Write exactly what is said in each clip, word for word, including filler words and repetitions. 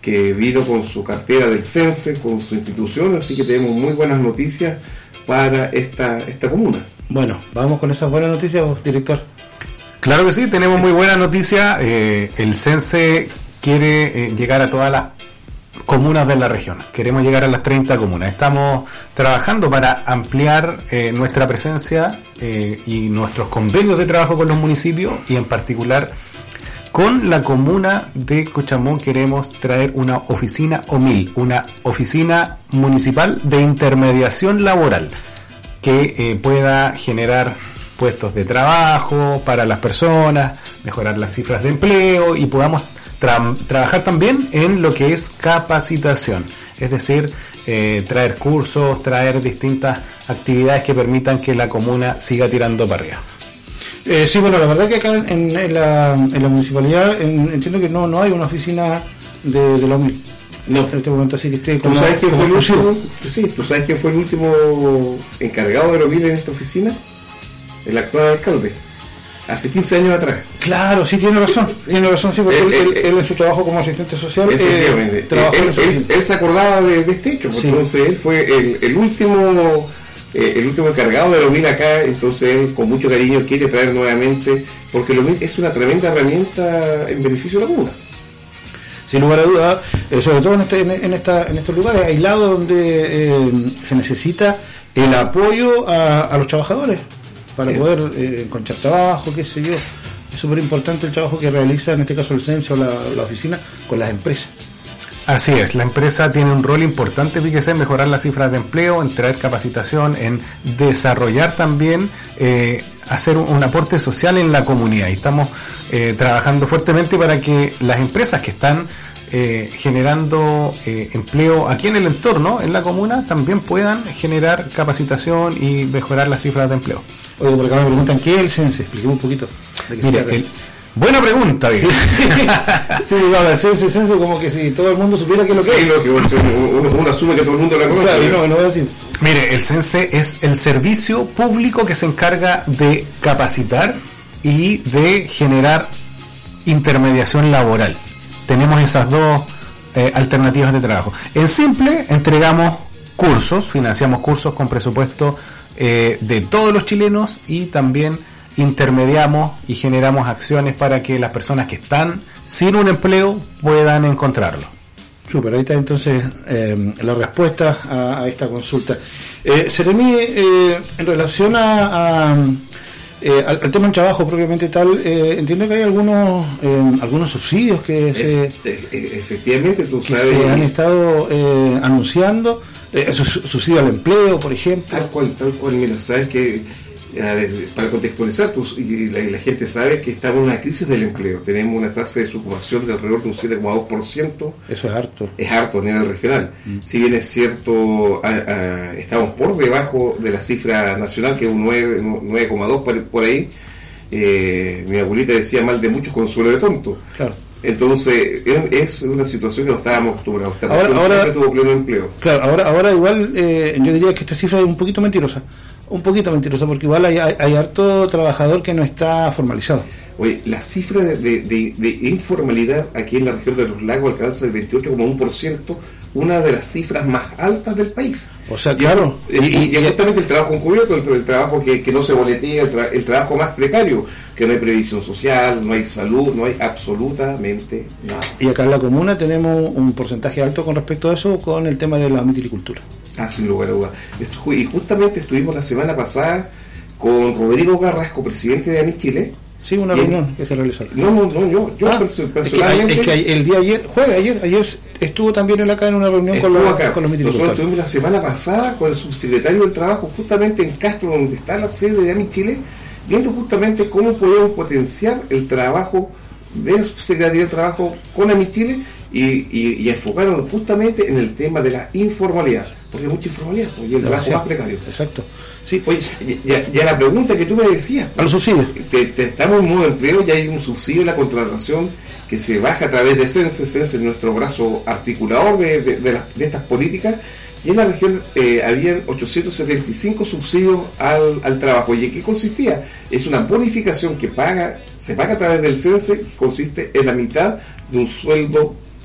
que vino con su cartera del Sense, con su institución, así que tenemos muy buenas noticias para esta, esta comuna. Bueno, vamos con esas buenas noticias, director. Claro que sí, tenemos muy buena noticia. Eh, el Sense quiere eh, llegar a todas las comunas de la región. Queremos llegar a las treinta comunas. Estamos trabajando para ampliar eh, nuestra presencia eh, y nuestros convenios de trabajo con los municipios, y en particular con la comuna de Cochamó queremos traer una oficina O M I L, una oficina municipal de intermediación laboral que eh, pueda generar puestos de trabajo para las personas, mejorar las cifras de empleo y podamos tra- trabajar también en lo que es capacitación, es decir, eh, traer cursos, traer distintas actividades que permitan que la comuna siga tirando para arriba. Eh, sí, bueno, la verdad que acá en, en, la, en la municipalidad en, entiendo que no no hay una oficina de, de la O M I L. No, en este momento, así que esté como, ¿tú sabes quién fue el último? Sí, ¿tú sabes quién fue el último encargado de la O M I L en esta oficina? El actual alcalde, hace quince años atrás. Claro, sí, tiene razón, sí. tiene razón, sí, porque él, él, él, él en su trabajo como asistente social eh, trabajó él, en su él, él se acordaba de, de este hecho, sí. Entonces él fue el, el último eh, el último encargado de la O M I L acá, entonces él con mucho cariño quiere traer nuevamente, porque la O M I L es una tremenda herramienta en beneficio de la comuna. Sin lugar a dudas, eh, sobre todo en, este, en, en, esta, en estos lugares aislados donde eh, se necesita el apoyo a, a los trabajadores para poder eh, encontrar trabajo, qué sé yo. Es súper importante el trabajo que realiza, en este caso el Censo, la, la oficina, con las empresas. Así es, la empresa tiene un rol importante, fíjese, en mejorar las cifras de empleo, en traer capacitación, en desarrollar también, eh, hacer un, un aporte social en la comunidad. Y estamos eh, trabajando fuertemente para que las empresas que están eh, generando eh, empleo aquí en el entorno, en la comuna, también puedan generar capacitación y mejorar las cifras de empleo. Oye, por acá me preguntan, ¿qué es el Cense? Expliquemos un poquito. De qué Mire, el, buena pregunta, bien. Sí, claro, el Cense, el Censo, como que si todo el mundo supiera qué es lo que sí, es. Lo que uno, uno asume que todo el mundo la conoce. Claro, no, no voy a decir. Mire, el Cense es el servicio público que se encarga de capacitar y de generar intermediación laboral. Tenemos esas dos eh, alternativas de trabajo. En simple, entregamos cursos, financiamos cursos con presupuesto eh, de todos los chilenos, y también intermediamos y generamos acciones para que las personas que están sin un empleo puedan encontrarlo. Súper, ahí está entonces eh, la respuesta a, a esta consulta. Eh, Seremi, eh, en relación a, a eh, al, al tema del trabajo propiamente tal, eh, entiendo que hay algunos eh, algunos subsidios que se efectivamente tú que sabes, se han estado eh, anunciando, eh, subsidio al empleo, por ejemplo. Tal cual, tal cual, mira, sabes que a ver, para contextualizar, pues, y la, y la gente sabe que estamos en una crisis del empleo. Tenemos una tasa de desocupación de alrededor de un siete coma dos por ciento. Eso es harto. Es harto a nivel regional. Mm. Si bien es cierto, a, a, estamos por debajo de la cifra nacional, que es un nueve coma dos por, por ahí. Eh, mi abuelita decía, mal de muchos, consuelo de tonto. Claro. Entonces, es una situación que no estábamos acostumbrados. Ahora, ahora, siempre tuvo pleno empleo. Claro, ahora, ahora igual eh, yo diría que esta cifra es un poquito mentirosa. Un poquito mentirosa, porque igual hay, hay, hay harto trabajador que no está formalizado. Oye, la cifra de, de, de, de informalidad aquí en la región de los lagos alcanza el veintiocho coma uno por ciento, una de las cifras más altas del país. O sea, claro. Y, y, y, y justamente el trabajo encubierto, el, el trabajo que, que no se boletea, el, tra, el trabajo más precario, que no hay previsión social, no hay salud, no hay absolutamente nada. Y acá en la comuna tenemos un porcentaje alto con respecto a eso, con el tema de la mitilicultura. Ah, sin lugar a dudas. Y justamente estuvimos la semana pasada con Rodrigo Carrasco, presidente de A M I Chile. Sí, una reunión en, que se realizó. No, no, no, yo, yo ah, personalmente. Es que, es que el día ayer, jueves, ayer, ayer estuvo también él acá en una reunión con los, con los mitilicultores. Nosotros estuvimos la semana pasada con el subsecretario del Trabajo, justamente en Castro, donde está la sede de A M I Chile, viendo justamente cómo podemos potenciar el trabajo de la subsecretaría del Trabajo con A M I Chile y, y, y enfocarnos justamente en el tema de la informalidad. Porque hay mucha informalidad, y el trabajo más precario. Exacto. Sí. Oye, ya, ya la pregunta que tú me decías, a los subsidios. Te, te estamos en modo empleo, ya hay un subsidio en la contratación que se baja a través de Cense. Cense es nuestro brazo articulador de, de, de, las, de estas políticas, y en la región eh, habían ochocientos setenta y cinco subsidios al, al trabajo. ¿Y en qué consistía? Es una bonificación que paga se paga a través del Cense, que consiste en la mitad de un sueldo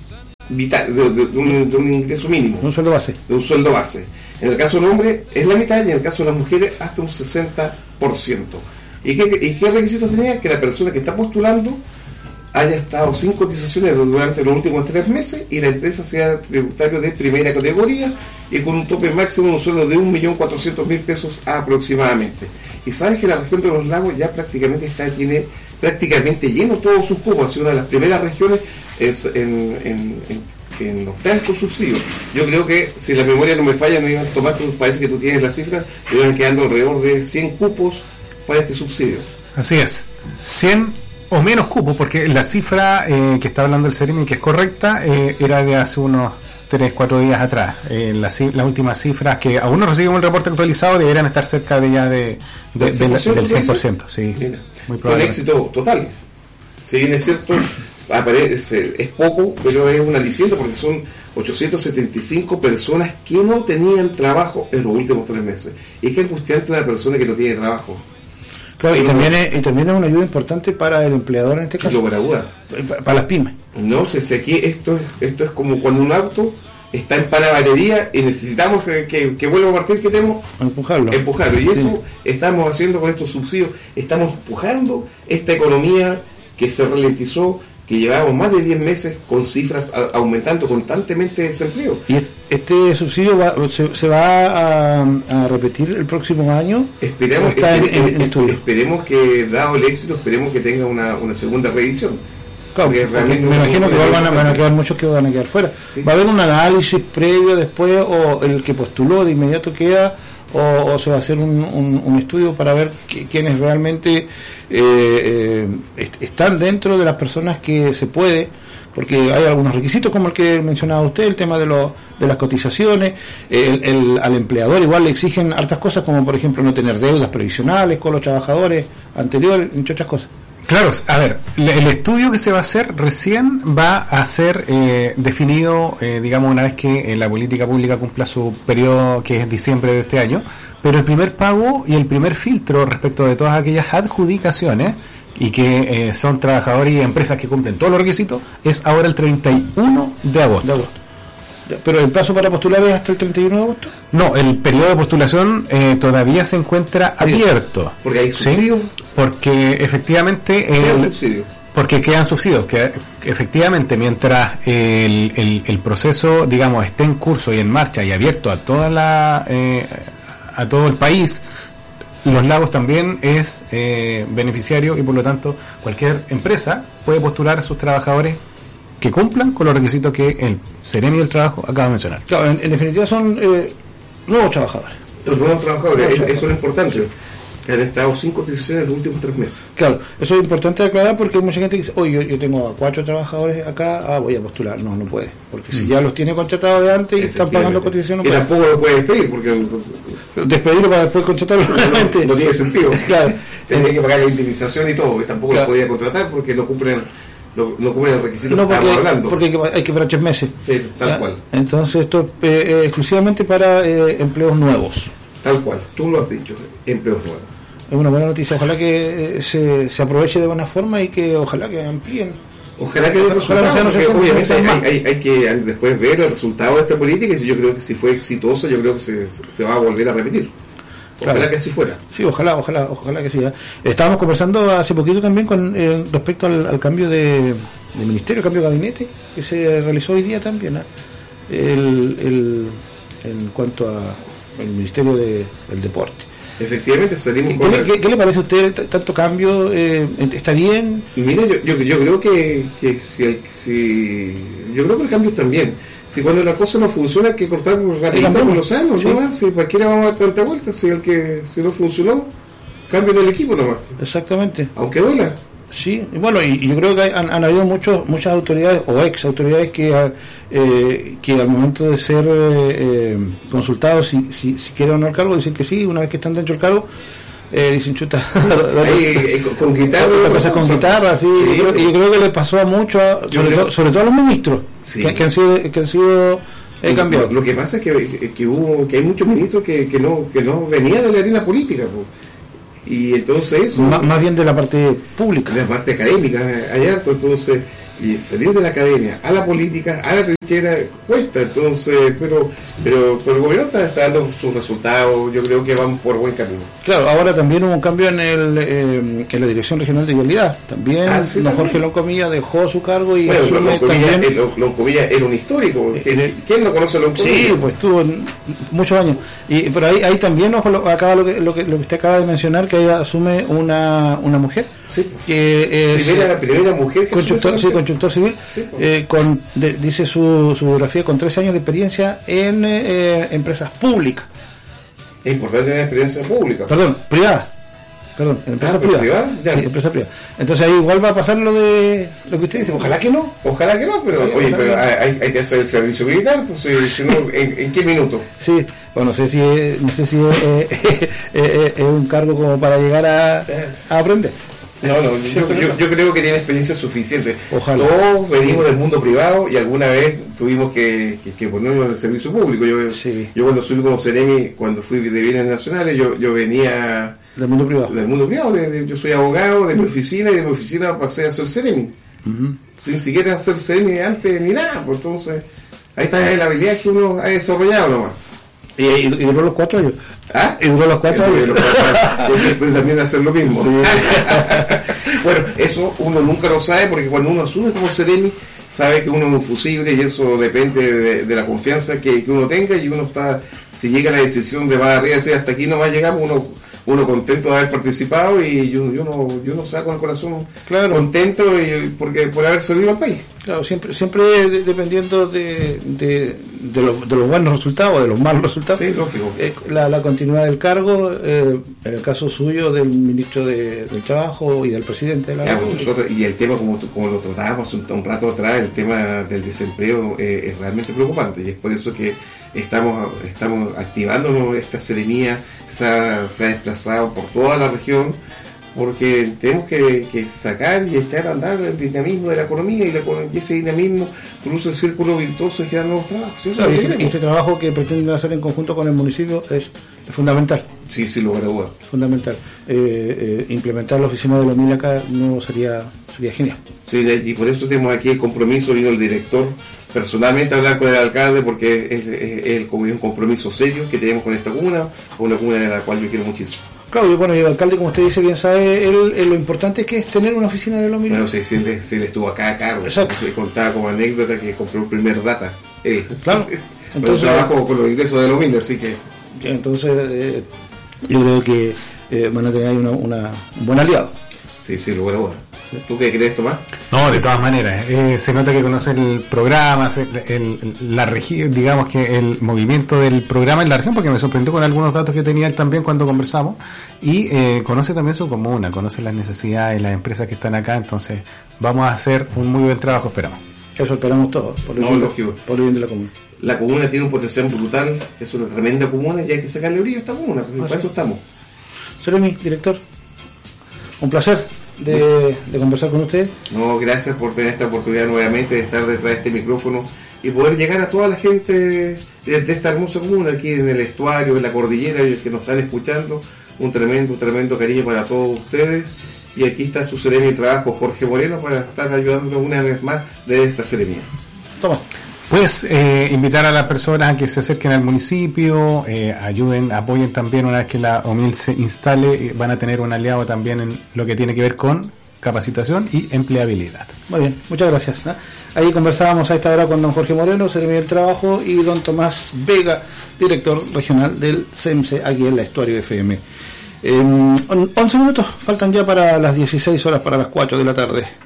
vital, de, de, de, un, de un ingreso mínimo. Un sueldo base. De un sueldo base. En el caso del hombre es la mitad y en el caso de las mujeres hasta un sesenta por ciento. ¿Y qué, y qué requisitos tenía? Que la persona que está postulando haya estado sin cotizaciones durante los últimos tres meses y la empresa sea tributario de primera categoría y con un tope máximo de un sueldo de un millón cuatrocientos mil pesos aproximadamente. Y sabes que la región de los lagos ya prácticamente está tiene prácticamente lleno todos sus cupos, ha sido una de las primeras regiones es en, en, en en optar con subsidios. Yo creo que, si la memoria no me falla, no iban a tomar, parece que tú tienes la cifra, te iban quedando alrededor de cien cupos para este subsidio. Así es, cien o menos cupos, porque la cifra eh, que está hablando el Ceremi, que es correcta, eh, era de hace unos tres, cuatro días atrás. Eh, las la últimas cifras que aún no recibimos el reporte actualizado deberían estar cerca de ya de, de, de, de del cien por ciento. Sí, mira, muy probable. Con éxito total. Si bien es cierto, aparece, es poco, pero es un aliciente porque son ochocientas setenta y cinco personas que no tenían trabajo en los últimos tres meses. Y es que angustiante una persona que no tiene trabajo. Claro, y también, es, y también es una ayuda importante para el empleador en este caso. Para, para, para las pymes. No, si aquí esto es, esto es como cuando un auto está en panadería y necesitamos que, que, que vuelva a partir, que tenemos empujarlo. empujarlo. Y eso Sí. estamos haciendo con estos subsidios, estamos empujando esta economía que se ralentizó, que llevábamos más de diez meses con cifras a, aumentando constantemente de desempleo. ¿Y este subsidio va, se, se va a, a repetir el próximo año? Esperemos, está esper, en, en, en esperemos que, dado el éxito, esperemos que tenga una, una segunda revisión. Claro, porque porque me imagino que van a, van a quedar muchos que van a quedar fuera. Sí. ¿Va a haber un análisis previo después, o el que postuló de inmediato queda, o, o se va a hacer un, un, un estudio para ver que, quiénes realmente eh, eh, est- están dentro de las personas que se puede? Porque hay algunos requisitos, como el que mencionaba usted, el tema de, lo, de las cotizaciones. El, el, al empleador igual le exigen hartas cosas, como por ejemplo no tener deudas previsionales con los trabajadores anteriores, entre otras cosas. Claro, a ver, el estudio que se va a hacer recién va a ser eh, definido, eh, digamos, una vez que eh, la política pública cumpla su periodo, que es diciembre de este año, pero el primer pago y el primer filtro respecto de todas aquellas adjudicaciones y que eh, son trabajadores y empresas que cumplen todos los requisitos, es ahora el treinta y uno de agosto. De agosto. ¿Pero el plazo para postular es hasta el treinta y uno de agosto? No, el periodo de postulación eh, todavía se encuentra abierto. Porque hay subsidios. ¿Sí? Porque efectivamente... Quedan el, subsidios. Porque quedan subsidios. Que, que efectivamente, mientras el, el, el proceso, digamos, esté en curso y en marcha y abierto a toda la eh, a todo el país, Los Lagos también es eh, beneficiario y por lo tanto cualquier empresa puede postular a sus trabajadores que cumplan con los requisitos que el Ceremi del Trabajo acaba de mencionar. Claro, en, en definitiva son eh, nuevos trabajadores. Los nuevos trabajadores, Nuevos eso, trabajadores. eso es lo importante, que han estado sin cotizaciones en los últimos tres meses. Claro, eso es importante aclarar porque hay mucha gente que dice, oye, yo, yo tengo a cuatro trabajadores acá, ah, voy a postular. No, no puede, porque si ya los tiene contratados de antes y están pagando cotización, no y puede. tampoco lo puede despedir, porque Despedirlo para después contratarlo nuevamente. no, no tiene sentido. Claro. Tendría que pagar la indemnización y todo, y tampoco Claro. lo podía contratar porque no cumplen no, no cumplen el requisito No, que porque, estábamos hablando. porque hay que, hay que esperar tres meses. Sí, tal ¿Ya? cual. Entonces esto es eh, exclusivamente para eh, empleos nuevos. Tal cual, tú lo has dicho, empleos nuevos. Es una buena noticia. Ojalá que eh, se, se aproveche de buena forma y que ojalá que amplíen. Ojalá que dé Ojalá no resultados, sean porque ochocientos obviamente hay, más. hay, hay que después ver el resultado de esta política y yo creo que si fue exitosa, yo creo que se, se va a volver a repetir. Ojalá Claro. que así fuera. Sí, ojalá, ojalá, ojalá que sí. ¿eh? Estábamos conversando hace poquito también con eh, respecto al, al cambio de, de ministerio, cambio de gabinete que se realizó hoy día también. ¿eh? El, el, en cuanto a el ministerio de, del deporte. Efectivamente salimos ¿Qué, con qué, la- qué- qué le parece a usted t- tanto cambio? Eh, ¿Está bien? Y mira, yo, yo, yo creo que, que si, el, si yo creo que el cambio también. Si cuando la cosa no funciona hay que cortar rapidito cambiamos. con los años, Sí. ¿no? Si cualquiera vamos a dar tanta vuelta, si el que si no funcionó, cambio del equipo nomás, Exactamente. aunque duela. Sí, y bueno, y, y yo creo que hay- han, han habido muchos muchas autoridades o ex autoridades que ah, eh, que al momento de ser eh, eh, consultados si, si, si quieren o no el cargo, dicen que sí, una vez que están dentro del cargo, eh, dicen chuta, Ahí, eh, con, con guitarra, otra cosa con guitarra, sí, Sí. yo creo, y yo creo que le pasó a muchos, a- Yo sobre, creo- todo, sobre todo a los ministros, Sí. que, que han sido, que han sido eh, cambiados. Lo, lo que pasa es que, que, que hubo que hay muchos ministros que, que no que no venían de la arena política, po. Y entonces eso Má- más bien de la parte pública. de la parte académica hay harto, entonces Y salir de la academia a la política, a la trinchera, cuesta. Entonces, pero pero, pero el gobierno está, está dando sus resultados. Yo creo que vamos por buen camino. Claro, ahora también hubo un cambio en el eh, en la Dirección Regional de Vialidad. También ah, ¿sí, don también? Jorge Loncomilla dejó su cargo y bueno, asume Loncomilla, también... el, Loncomilla era un histórico. Eh, ¿Quién no conoce a Loncomilla? Sí, pues estuvo muchos años. Y pero ahí, ahí también ojo, lo, acaba lo que, lo que lo que usted acaba de mencionar, que ella asume una, una mujer. Sí. Que es primera, primera mujer que constructor, sí, constructor civil, sí, pues. eh, con de, dice su, su biografía, con trece años de experiencia en eh, empresas públicas. Es importante tener experiencia pública. Perdón, privada. Perdón, en empresa ah, privada. privada. Ya. Sí, empresa privada. Entonces ahí igual va a pasar lo de lo que usted dice. Ojalá que no. Ojalá que no, pero Oye, oye, pero que... hay, hay que hacer el servicio militar, pues si, si no, ¿en, ¿en qué minuto? Sí, bueno, no sé si es, no sé si es, eh, eh, eh, es un cargo como para llegar a, a aprender. No, no, yo, yo, yo creo que tiene experiencia suficiente. Ojalá. Todos venimos del mundo privado y alguna vez tuvimos que, que, que ponernos en el servicio público. Yo, sí. yo cuando subí como Ceremi, cuando fui de bienes nacionales, yo, yo venía del mundo privado. Del mundo privado, de, de, yo soy abogado de mi oficina y de mi oficina pasé a ser Ceremi. Uh-huh. Sin siquiera hacer Ceremi antes ni nada. Pues entonces, ahí está la habilidad que uno ha desarrollado nomás. Y, y, y duró los cuatro años. ¿Ah? Y duró los cuatro años. Los cuatro años. Pero también hacer lo mismo. Sí. Bueno, eso uno nunca lo sabe porque cuando uno asume como Ceremi, sabe que uno es un fusible y eso depende de, de la confianza que, que uno tenga y uno está, si llega a la decisión de más arriba, decir hasta aquí no va a llegar, uno uno contento de haber participado y yo, yo no yo no saco el corazón claro. contento y, porque por haber servido al país. Claro, siempre siempre de, dependiendo de, de, de, los, de los buenos resultados o de los malos resultados. Sí, lógico. Eh, la, la continuidad del cargo, eh, en el caso suyo del ministro de, del Trabajo y del presidente de la ya, pues nosotros, y el tema como, como lo tratábamos un, un rato atrás, el tema del desempleo eh, es realmente preocupante y es por eso que estamos estamos activándonos esta serenía. Se ha, se ha desplazado por toda la región porque tenemos que, que sacar y echar a andar el dinamismo de la economía y, la, y ese dinamismo produce el círculo virtuoso y crear nuevos trabajos. ¿Sí? Claro, y este, este trabajo que pretenden hacer en conjunto con el municipio es, es fundamental. Sí, sin lugar a dudas. Fundamental. Eh, eh, implementar la oficina de la MIL acá no sería sería genial. Sí, y por eso tenemos aquí el compromiso, vino el director personalmente a hablar con el alcalde porque es, es, es, es un compromiso serio que tenemos con esta comuna, con una comuna de la cual yo quiero muchísimo. Claro, y bueno, y el alcalde, como usted dice, bien sabe, él, él, lo importante es que es tener una oficina de lo mismo. Bueno, sí, sí, él, sí, él estuvo acá a cargo. Exacto. Se contaba como anécdota que compró el primer data. Él. Claro. Entonces trabajo con los ingresos de lo mismo, así que... Entonces, eh, yo creo que eh, van a tener ahí una, una, un buen aliado. Sí, sí, lugar a dudas. ¿Tú qué crees, Tomás? No, de todas maneras, eh, se nota que conoce el programa, el, el, la región, digamos que el movimiento del programa en la región, porque me sorprendió con algunos datos que tenía él también cuando conversamos, y eh, conoce también su comuna, conoce las necesidades, las empresas que están acá, entonces vamos a hacer un muy buen trabajo, esperamos. Eso esperamos todos, por el, no, bien, lógico. por el bien de la comuna. La comuna tiene un potencial brutal, es una tremenda comuna y hay que sacarle brillo a esta comuna, porque para eso estamos. Ceremi, director, un placer de, de conversar con usted. No, gracias por tener esta oportunidad nuevamente de estar detrás de este micrófono y poder llegar a toda la gente de, de esta hermosa comuna aquí en el estuario, en la cordillera, y los que nos están escuchando. Un tremendo, tremendo cariño para todos ustedes. Y aquí está su Ceremi de trabajo, Jorge Moreno, para estar ayudándonos una vez más de esta ceremonia. Toma. Pues eh, invitar a las personas a que se acerquen al municipio, eh, ayuden, apoyen también una vez que la O M I L se instale, eh, van a tener un aliado también en lo que tiene que ver con capacitación y empleabilidad. Muy bien, muchas gracias. ¿eh? Ahí conversábamos a esta hora con don Jorge Moreno, Ceremi del Trabajo, y don Tomás Vega, director regional del C E M S E, aquí en la Estuario F M. En once minutos, faltan ya para las dieciséis horas, para las cuatro de la tarde.